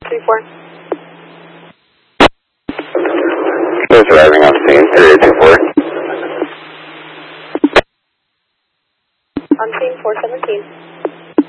3834. Who's arriving on scene? 3824. On scene 417.